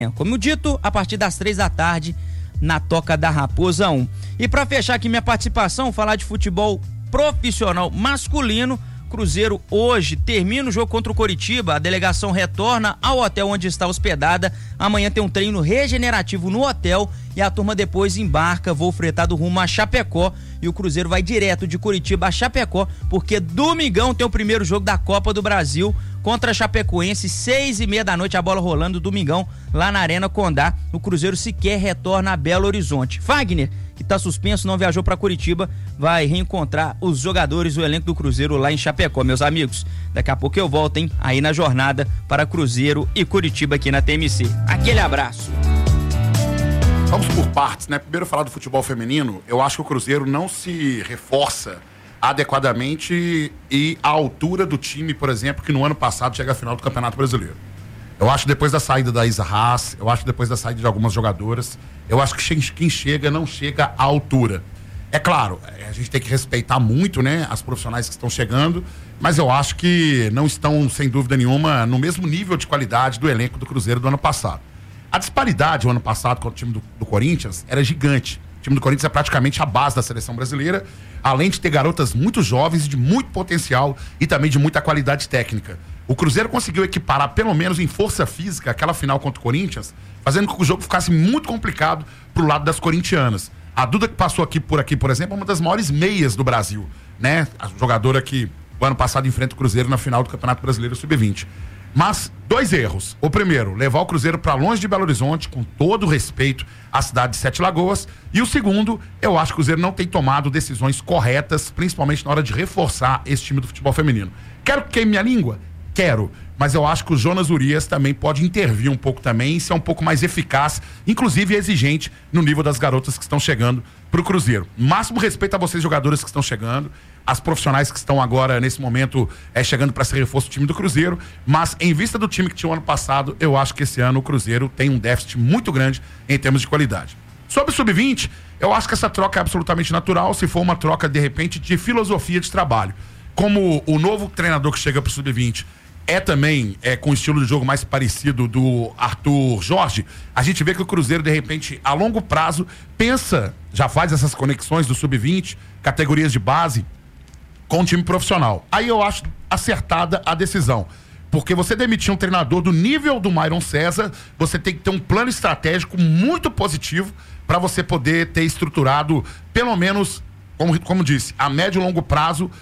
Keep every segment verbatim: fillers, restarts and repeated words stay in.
Como dito, a partir das três da tarde, na Toca da Raposa um. E para fechar aqui minha participação, falar de futebol profissional masculino. Cruzeiro hoje termina o jogo contra o Coritiba, a delegação retorna ao hotel onde está hospedada. Amanhã tem um treino regenerativo no hotel e a turma depois embarca voo fretado rumo a Chapecó, e o Cruzeiro vai direto de Curitiba a Chapecó, porque domingão tem o primeiro jogo da Copa do Brasil contra a Chapecoense, seis e meia da noite, a bola rolando, domingão, lá na Arena Condá. O Cruzeiro sequer retorna a Belo Horizonte. Fagner, que tá suspenso, não viajou para Curitiba, vai reencontrar os jogadores do elenco do Cruzeiro lá em Chapecó, meus amigos. Daqui a pouco eu volto, hein, aí na jornada para Cruzeiro e Curitiba aqui na T M C. Aquele abraço. Vamos por partes, né? Primeiro falar do futebol feminino. Eu acho que o Cruzeiro não se reforça adequadamente e à altura do time, por exemplo, que no ano passado chega à final do Campeonato Brasileiro. Eu acho que depois da saída da Isa Haas, eu acho que depois da saída de algumas jogadoras, eu acho que quem chega não chega à altura. É claro, a gente tem que respeitar muito, né, as profissionais que estão chegando, mas eu acho que não estão, sem dúvida nenhuma, no mesmo nível de qualidade do elenco do Cruzeiro do ano passado. A disparidade o ano passado com o time do, do Corinthians era gigante. O time do Corinthians é praticamente a base da seleção brasileira, além de ter garotas muito jovens e de muito potencial e também de muita qualidade técnica. O Cruzeiro conseguiu equiparar, pelo menos em força física, aquela final contra o Corinthians, fazendo com que o jogo ficasse muito complicado pro lado das corintianas. A Duda, que passou aqui por aqui, por exemplo, é uma das maiores meias do Brasil, né? A jogadora que o ano passado enfrenta o Cruzeiro na final do Campeonato Brasileiro sub vinte. Mas, dois erros. O primeiro, levar o Cruzeiro para longe de Belo Horizonte, com todo o respeito à cidade de Sete Lagoas. E o segundo, eu acho que o Cruzeiro não tem tomado decisões corretas, principalmente na hora de reforçar esse time do futebol feminino. Quero que queime minha língua? Quero. Mas eu acho que o Jonas Urias também pode intervir um pouco também e ser um pouco mais eficaz, inclusive exigente no nível das garotas que estão chegando pro Cruzeiro. Máximo respeito a vocês, jogadoras que estão chegando, as profissionais que estão agora, nesse momento, é, chegando para ser reforço do time do Cruzeiro, mas em vista do time que tinha o ano passado, eu acho que esse ano o Cruzeiro tem um déficit muito grande em termos de qualidade. Sobre o sub vinte, eu acho que essa troca é absolutamente natural, se for uma troca, de repente, de filosofia de trabalho. Como o novo treinador que chega pro sub vinte é também é, com o estilo de jogo mais parecido do Arthur Jorge, a gente vê que o Cruzeiro, de repente, a longo prazo, pensa, já faz essas conexões do sub vinte, categorias de base, com o time profissional. Aí eu acho acertada a decisão. Porque você demitir um treinador do nível do Myron César, você tem que ter um plano estratégico muito positivo para você poder ter estruturado, pelo menos, como, como disse, a médio e longo prazo,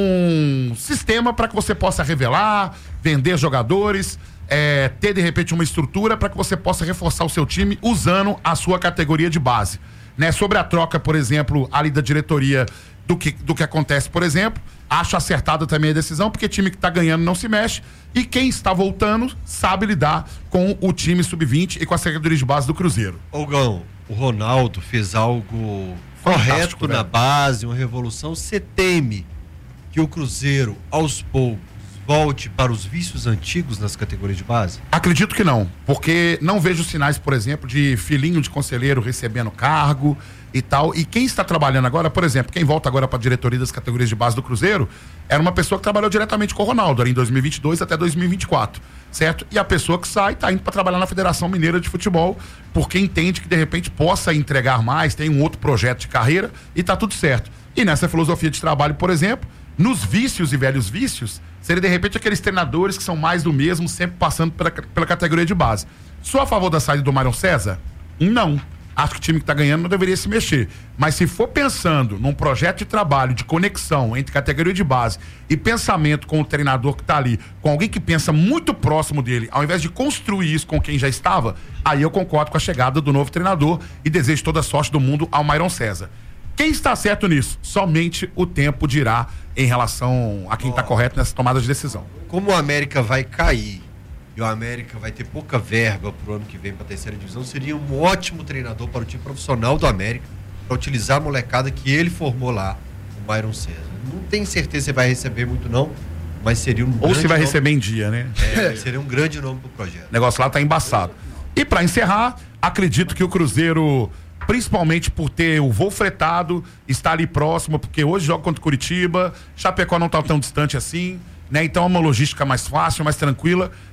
um sistema para que você possa revelar, vender jogadores, é, ter de repente uma estrutura para que você possa reforçar o seu time usando a sua categoria de base. Né? Sobre a troca, por exemplo, ali da diretoria do que, do que acontece, por exemplo, acho acertada também a decisão, porque time que está ganhando não se mexe e quem está voltando sabe lidar com o time sub vinte e com a categoria de base do Cruzeiro. Ogão, o Ronaldo fez algo correto na base, uma revolução. Você teme que o Cruzeiro, aos poucos, volte para os vícios antigos nas categorias de base? Acredito que não, porque não vejo sinais, por exemplo, de filhinho de conselheiro recebendo cargo e tal. E quem está trabalhando agora, por exemplo, quem volta agora para a diretoria das categorias de base do Cruzeiro, era uma pessoa que trabalhou diretamente com o Ronaldo, ali em dois mil e vinte e dois até dois mil e vinte e quatro, certo? E a pessoa que sai está indo para trabalhar na Federação Mineira de Futebol, porque entende que de repente possa entregar mais, tem um outro projeto de carreira e está tudo certo. E nessa filosofia de trabalho, por exemplo, nos vícios e velhos vícios, seria de repente aqueles treinadores que são mais do mesmo, sempre passando pela, pela categoria de base. Sou a favor da saída do Myron César? Não. Acho que o time que está ganhando não deveria se mexer. Mas se for pensando num projeto de trabalho, de conexão entre categoria de base e pensamento com o treinador que está ali, com alguém que pensa muito próximo dele, ao invés de construir isso com quem já estava, aí eu concordo com a chegada do novo treinador e desejo toda a sorte do mundo ao Myron César. Quem está certo nisso? Somente o tempo dirá em relação a quem está oh. correto nessa tomada de decisão. Como o América vai cair e o América vai ter pouca verba para o ano que vem para a terceira divisão, seria um ótimo treinador para o time profissional do América, para utilizar a molecada que ele formou lá, o Myron César. Não tenho certeza se vai receber muito não, mas seria um Ou se vai nome. receber em dia, né? É, seria um grande nome para o projeto. O negócio lá tá embaçado. E para encerrar, acredito que o Cruzeiro, principalmente por ter o voo fretado, está ali próximo, porque hoje joga contra o Curitiba, Chapecó não está tão distante assim, né? Então é uma logística mais fácil, mais tranquila.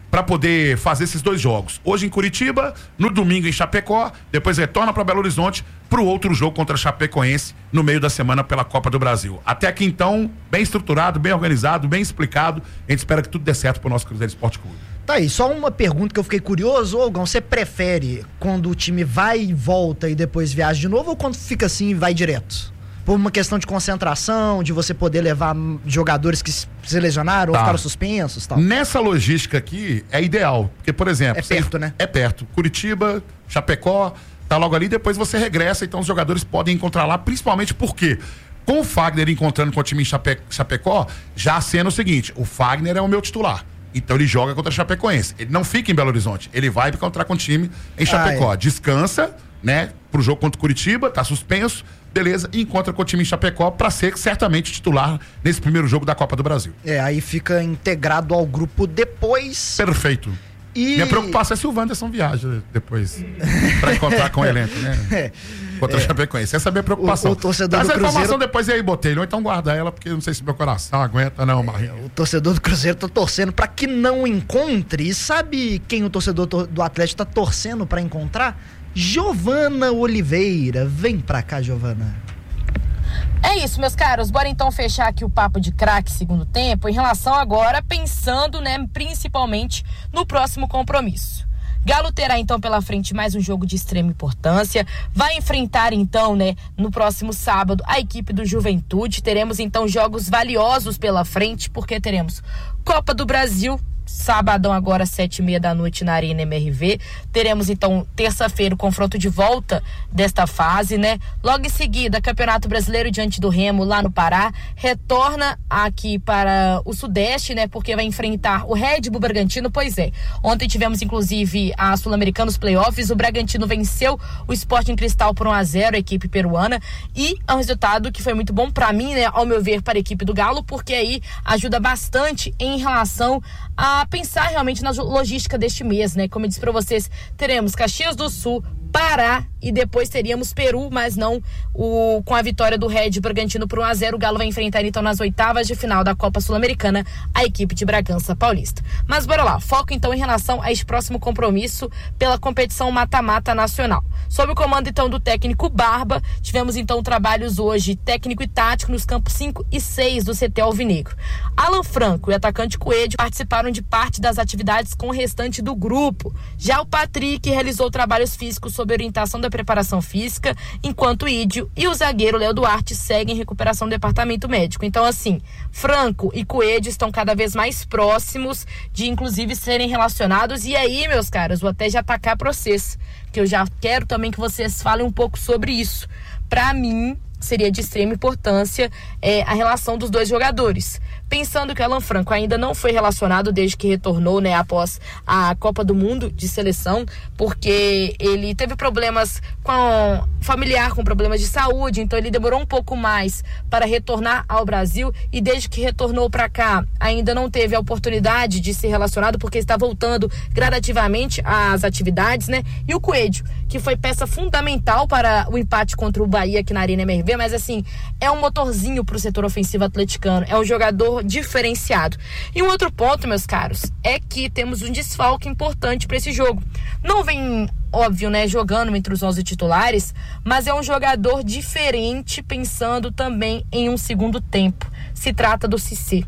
para poder fazer esses dois jogos. Hoje em Curitiba, no domingo em Chapecó, depois retorna para Belo Horizonte para o outro jogo contra a Chapecoense no meio da semana pela Copa do Brasil. Até aqui então, bem estruturado, bem organizado, bem explicado. A gente espera que tudo dê certo para o nosso Cruzeiro Esporte Clube. Tá aí, só uma pergunta que eu fiquei curioso, ô Gão, você prefere quando o time vai e volta e depois viaja de novo ou quando fica assim e vai direto? Por uma questão de concentração, de você poder levar jogadores que se lesionaram tá. ou ficaram suspensos e tal? Nessa logística aqui, é ideal. Porque, por exemplo... É perto, né? É perto. Curitiba, Chapecó, tá logo ali, depois você regressa, então os jogadores podem encontrar lá, principalmente porque... Com o Fagner encontrando com o time em Chape... Chapecó, já sendo o seguinte, o Fagner é o meu titular. Então ele joga contra a Chapecoense. Ele não fica em Belo Horizonte. Ele vai encontrar com o time em Chapecó. Ah, é. Descansa, né? Pro jogo contra o Curitiba, tá suspenso. Beleza, e encontra com o time em Chapecó para ser certamente titular nesse primeiro jogo da Copa do Brasil. É, aí fica integrado ao grupo depois. Perfeito. E... Minha preocupação é se o Wanderson viaja depois para encontrar com o elenco, né? É. Contra é. o Chapecoense. Essa é a minha preocupação. O, o torcedor Mas do a informação Cruzeiro... depois aí, Botelho, ou então guarda ela, porque não sei se meu coração aguenta, não, Marinho. É, o torcedor do Cruzeiro tá torcendo para que não encontre. E sabe quem o torcedor do Atlético tá torcendo para encontrar? Giovana Oliveira. Vem pra cá, Giovana. É isso, meus caros. Bora então fechar aqui o papo de craque segundo tempo em relação agora, pensando, né, principalmente no próximo compromisso. Galo terá então pela frente mais um jogo de extrema importância, vai enfrentar então, né, no próximo sábado a equipe do Juventude. Teremos então jogos valiosos pela frente, porque teremos Copa do Brasil, sabadão agora, sete e meia da noite na Arena M R V. Teremos então terça-feira o confronto de volta desta fase, né? Logo em seguida, Campeonato Brasileiro diante do Remo lá no Pará. Retorna aqui para o Sudeste, né? Porque vai enfrentar o Red Bull Bragantino. Pois é, ontem tivemos inclusive a Sul-Americana, os playoffs. O Bragantino venceu o Sporting Cristal por um a zero, a equipe peruana. E é um resultado que foi muito bom para mim, né? Ao meu ver, para a equipe do Galo, porque aí ajuda bastante em relação a pensar realmente na logística deste mês, né? Como eu disse para vocês, teremos Caxias do Sul, Pará e depois teríamos Peru, mas não o, com a vitória do Red Bragantino por um a zero. O Galo vai enfrentar então nas oitavas de final da Copa Sul-Americana a equipe de Bragança Paulista. Mas bora lá, foco então em relação a este próximo compromisso pela competição mata-mata nacional. Sob o comando então do técnico Barba, tivemos então trabalhos hoje técnico e tático nos campos cinco e seis do C T Alvinegro. Alan Franco e atacante Coelho participaram de parte das atividades com o restante do grupo. Já o Patrick realizou trabalhos físicos sob orientação da preparação física, enquanto o Ídio e o zagueiro Léo Duarte seguem em recuperação do departamento médico. Então, assim, Franco e Coelho estão cada vez mais próximos de, inclusive, serem relacionados. E aí, meus caras, vou até já atacar para vocês, que eu já quero também que vocês falem um pouco sobre isso. Para mim, seria de extrema importância é, a relação dos dois jogadores. Pensando que o Alan Franco ainda não foi relacionado desde que retornou, né, após a Copa do Mundo de seleção, porque ele teve problemas com familiar, com problemas de saúde, então ele demorou um pouco mais para retornar ao Brasil e desde que retornou para cá ainda não teve a oportunidade de ser relacionado porque está voltando gradativamente às atividades, né? E o Coelho, que foi peça fundamental para o empate contra o Bahia aqui na Arena M R V, mas assim, é um motorzinho para o setor ofensivo atleticano, é um jogador diferenciado. E um outro ponto, meus caros, é que temos um desfalque importante para esse jogo. Não vem, óbvio, né, jogando entre os onze titulares, mas é um jogador diferente, pensando também em um segundo tempo. Se trata do Cissé.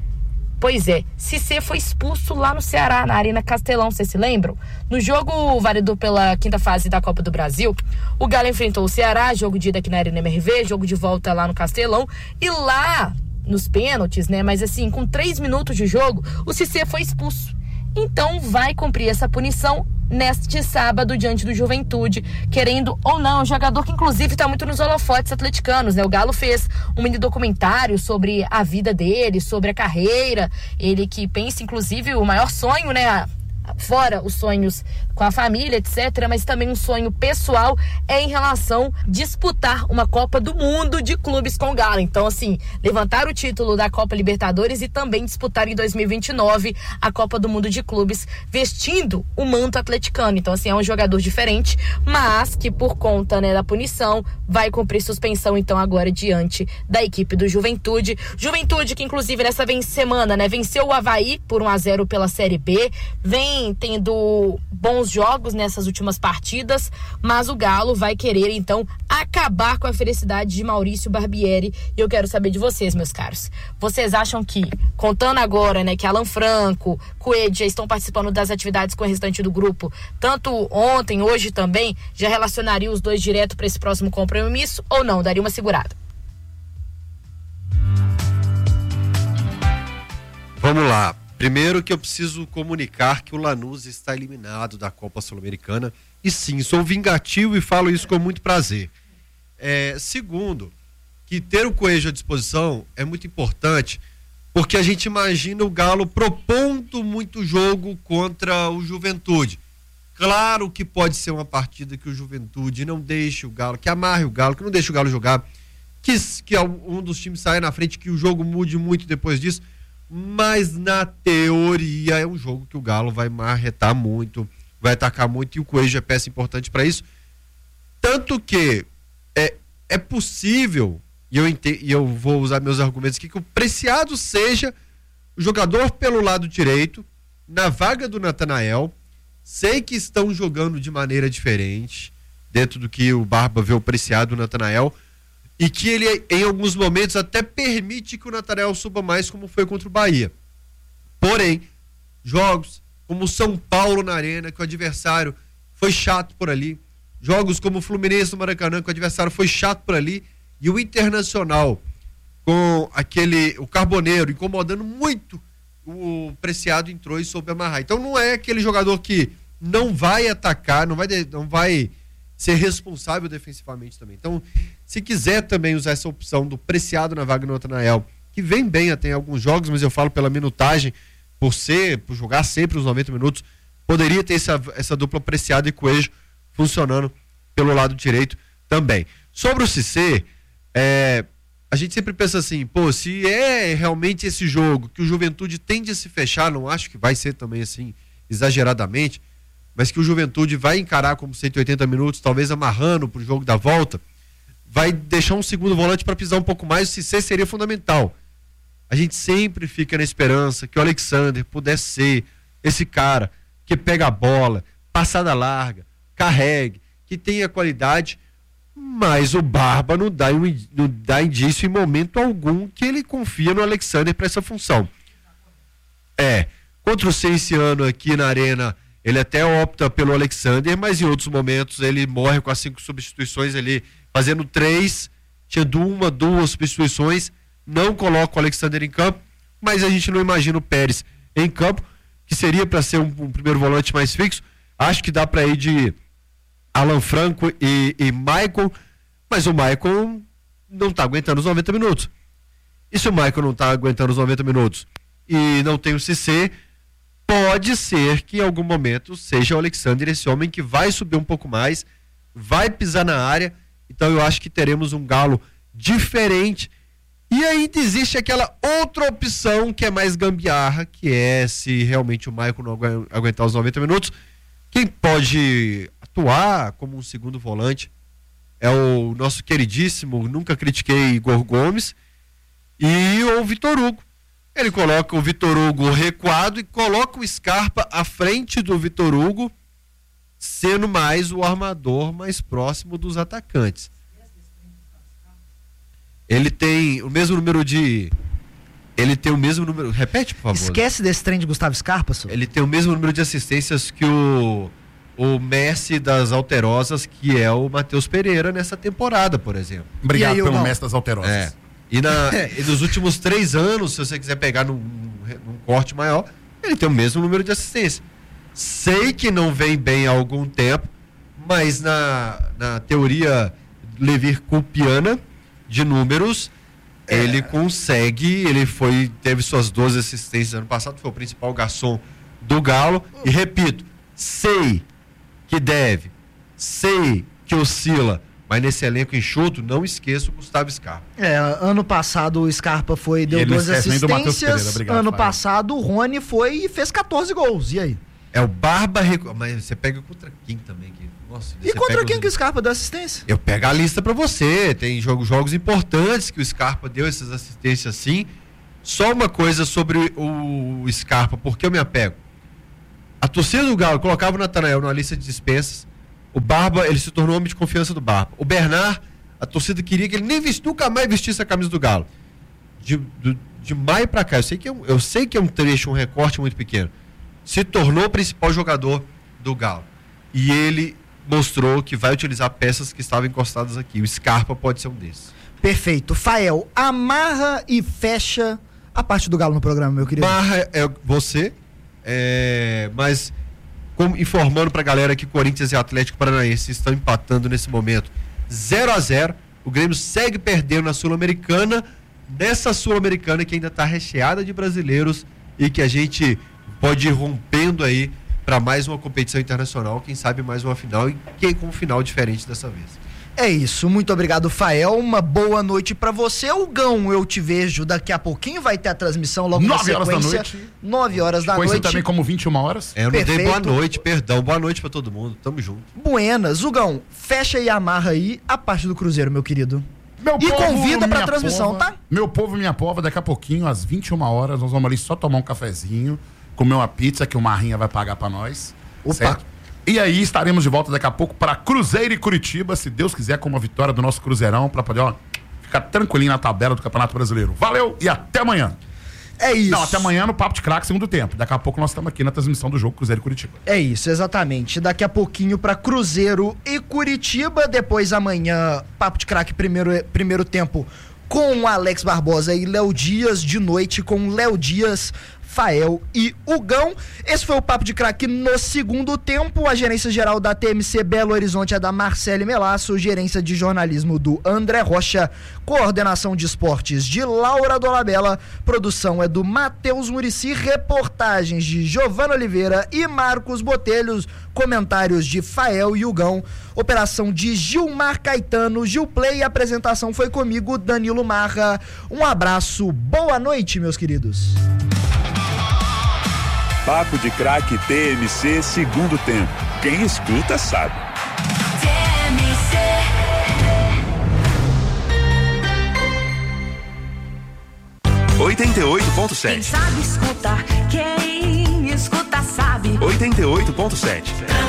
Pois é, Cissé foi expulso lá no Ceará, na Arena Castelão, vocês se lembram? No jogo válido pela quinta fase da Copa do Brasil, o Galo enfrentou o Ceará, jogo de ida aqui na Arena M R V, jogo de volta lá no Castelão, e lá nos pênaltis, né? Mas assim, com três minutos de jogo, o Cissé foi expulso. Então vai cumprir essa punição neste sábado diante do Juventude, querendo ou não, um jogador que inclusive está muito nos holofotes atleticanos, né? O Galo fez um mini documentário sobre a vida dele, sobre a carreira, ele que pensa inclusive o maior sonho, né, fora os sonhos com a família, etcétera, mas também um sonho pessoal é em relação a disputar uma Copa do Mundo de clubes com o Galo. Então, assim, levantar o título da Copa Libertadores e também disputar em dois mil e vinte e nove a Copa do Mundo de clubes vestindo o manto atleticano. Então, assim, é um jogador diferente, mas que por conta, né, da punição vai cumprir suspensão, então, agora diante da equipe do Juventude. Juventude que, inclusive, nessa semana, né, venceu o Avaí por um a zero pela Série B, vem tendo bons jogos nessas últimas partidas, mas o Galo vai querer, então, acabar com a felicidade de Maurício Barbieri. E eu quero saber de vocês, meus caros. Vocês acham que, contando agora, né, que Alan Franco, Coelho já estão participando das atividades com o restante do grupo, tanto ontem, hoje também, já relacionaria os dois direto para esse próximo compromisso ou não? Daria uma segurada? Vamos lá. Primeiro que eu preciso comunicar que o Lanús está eliminado da Copa Sul-Americana. E sim, sou vingativo e falo isso com muito prazer. É, segundo, que ter o Coelho à disposição é muito importante, porque a gente imagina o Galo propondo muito jogo contra o Juventude. Claro que pode ser uma partida que o Juventude não deixe o Galo, que amarre o Galo, que não deixe o Galo jogar, que, que um dos times saia na frente, que o jogo mude muito depois disso. Mas na teoria é um jogo que o Galo vai marretar muito, vai atacar muito, e o Coelho é peça importante para isso. Tanto que é, é possível, e eu, ente, e eu vou usar meus argumentos aqui, que o Preciado seja o jogador pelo lado direito, na vaga do Natanael. Sei que estão jogando de maneira diferente, dentro do que o Barba vê o Preciado, o Natanael, e que ele, em alguns momentos, até permite que o Natanael suba mais, como foi contra o Bahia. Porém, jogos como o São Paulo na Arena, que o adversário foi chato por ali, jogos como o Fluminense no Maracanã, que o adversário foi chato por ali, e o Internacional, com aquele, o Carboneiro, incomodando muito, o Preciado entrou e soube amarrar. Então não é aquele jogador que não vai atacar, não vai, não vai ser responsável defensivamente também. Então, se quiser também usar essa opção do Preciado na vaga do Natanael, que vem bem até em alguns jogos, mas eu falo pela minutagem, por ser, por jogar sempre os noventa minutos, poderia ter essa, essa dupla Preciado e Coelho funcionando pelo lado direito também. Sobre o Cissé, é, a gente sempre pensa assim, pô, se é realmente esse jogo que o Juventude tende a se fechar, não acho que vai ser também assim, exageradamente, mas que o Juventude vai encarar como cento e oitenta minutos, talvez amarrando pro jogo da volta, vai deixar um segundo volante para pisar um pouco mais, o Cissé seria fundamental. A gente sempre fica na esperança que o Alexander pudesse ser esse cara que pega a bola, passada larga, carregue, que tenha qualidade, mas o Barba não dá, não dá indício em momento algum que ele confia no Alexander para essa função. É, contra o Sense ano aqui na Arena, ele até opta pelo Alexander, mas em outros momentos ele morre com as cinco substituições, ele fazendo três, tinha uma, duas substituições, não coloca o Alexander em campo, mas a gente não imagina o Pérez em campo, que seria para ser um, um primeiro volante mais fixo. Acho que dá para ir de Alan Franco e, e Maicon, mas o Maicon não está aguentando os noventa minutos. E se o Maicon não está aguentando os noventa minutos e não tem o Cissé, pode ser que em algum momento seja o Alexander esse homem que vai subir um pouco mais, vai pisar na área. Então eu acho que teremos um Galo diferente. E ainda existe aquela outra opção que é mais gambiarra, que é se realmente o Maicon não agu- aguentar os noventa minutos, quem pode atuar como um segundo volante é o nosso queridíssimo, nunca critiquei, Igor Gomes, e o Vitor Hugo. Ele coloca o Vitor Hugo recuado e coloca o Scarpa à frente do Vitor Hugo, sendo mais o armador mais próximo dos atacantes. Ele tem o mesmo número de... Ele tem o mesmo número... Repete, por favor. Esquece desse trem de Gustavo Scarpa, senhor. Ele tem o mesmo número de assistências que o, o Messi das Alterosas, que é o Matheus Pereira nessa temporada, por exemplo. Obrigado aí, pelo Hugo? Messi das Alterosas. É. E, na, e nos últimos três anos, se você quiser pegar num, num corte maior, ele tem o mesmo número de assistência. Sei que não vem bem há algum tempo, mas na, na teoria leverkupiana de números, é. ele consegue, ele foi, teve suas doze assistências ano passado, foi o principal garçom do Galo. E repito, sei que deve, sei que oscila, mas nesse elenco enxuto, não esqueça o Gustavo Scarpa. É, ano passado o Scarpa foi, deu duas assistências. Obrigado, ano Fábio. Passado o Rony foi e fez catorze gols. E aí? É o Barba, mas você pega contra quem também? Que, nossa, e contra quem os... que o Scarpa deu assistência? Eu pego a lista pra você. Tem jogos, jogos importantes que o Scarpa deu essas assistências assim. Só uma coisa sobre o Scarpa, porque eu me apego. A torcida do Galo colocava o Natanael na lista de dispensas. O Barba, ele se tornou homem de confiança do Barba. O Bernard, a torcida queria que ele nem vist, nunca mais vestisse a camisa do Galo. De, de, de maio pra cá, eu sei, que é um, eu sei que é um trecho, um recorte muito pequeno. Se tornou o principal jogador do Galo. E ele mostrou que vai utilizar peças que estavam encostadas aqui. O Scarpa pode ser um desses. Perfeito. Fael, amarra e fecha a parte do Galo no programa, meu querido. Amarra é você, é, mas... Como, informando pra galera que Corinthians e Atlético Paranaense estão empatando nesse momento zero a zero, o Grêmio segue perdendo na Sul-Americana, nessa Sul-Americana que ainda está recheada de brasileiros e que a gente pode ir rompendo aí para mais uma competição internacional, quem sabe mais uma final e quem com um final diferente dessa vez. É isso, muito obrigado, Fael, uma boa noite pra você. Hugão, eu te vejo daqui a pouquinho, vai ter a transmissão logo na sequência. nove horas da noite. nove horas da Conhecido noite. também como vinte e uma horas. É, eu não Perfeito. dei boa noite, perdão, boa noite pra todo mundo, tamo junto. Buenas, Hugão, fecha e amarra aí a parte do Cruzeiro, meu querido. Meu E povo, convida pra minha transmissão, pova, tá? Meu povo, minha pova, daqui a pouquinho, às vinte e uma horas, nós vamos ali só tomar um cafezinho, comer uma pizza que o Marrinha vai pagar pra nós. Opa. Certo? E aí estaremos de volta daqui a pouco para Cruzeiro e Curitiba, se Deus quiser, com uma vitória do nosso Cruzeirão, para poder, ó, ficar tranquilinho na tabela do Campeonato Brasileiro. Valeu e até amanhã. É isso. Não, até amanhã no Papo de Craque, segundo tempo. Daqui a pouco nós estamos aqui na transmissão do jogo Cruzeiro e Curitiba. É isso, exatamente. Daqui a pouquinho pra Cruzeiro e Curitiba, depois amanhã, Papo de Craque, primeiro, primeiro tempo com Alex Barbosa e Léo Dias, de noite com Léo Dias, Fael e Hugão. Esse foi o Papo de Craque no segundo tempo. A gerência geral da T M C Belo Horizonte é da Marcele Melasso, gerência de jornalismo do André Rocha, coordenação de esportes de Laura Dolabella, produção é do Matheus Murici, reportagens de Giovana Oliveira e Marcos Botelhos, comentários de Fael e Hugão, operação de Gilmar Caetano, Gilplay, a apresentação foi comigo, Danilo Marra. Um abraço, boa noite, meus queridos. Papo de Craque T M C, segundo tempo. Quem escuta sabe. T M C oitenta e oito ponto sete. Quem sabe escutar, quem escuta sabe. oitenta e oito ponto sete.